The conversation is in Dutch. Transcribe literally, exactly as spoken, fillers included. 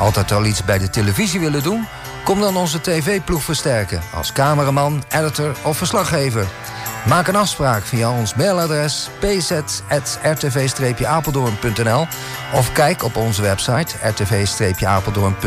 Altijd al iets bij de televisie willen doen? Kom dan onze tv-ploeg versterken als cameraman, editor of verslaggever. Maak een afspraak via ons mailadres p z at r t v apeldoorn punt n l of kijk op onze website r t v apeldoorn punt n l.